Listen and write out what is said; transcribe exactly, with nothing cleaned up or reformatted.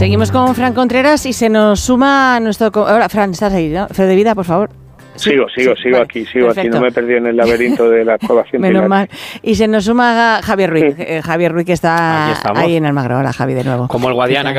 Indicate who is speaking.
Speaker 1: Seguimos con Fran Contreras y se nos suma nuestro... Ahora, Fran, estás ahí, ¿no? Fe de vida, por favor. Sí,
Speaker 2: sigo, sigo,
Speaker 1: sí,
Speaker 2: sigo
Speaker 1: vale,
Speaker 2: aquí, sigo
Speaker 1: perfecto.
Speaker 2: aquí, no me perdí en el laberinto de la cueva cien
Speaker 1: Menos
Speaker 2: pilares.
Speaker 1: mal. Y se nos suma Javier Ruiz, eh, Javier Ruiz que está ahí en Almagro. Hola, Javi, de nuevo.
Speaker 3: Como el Guadiana.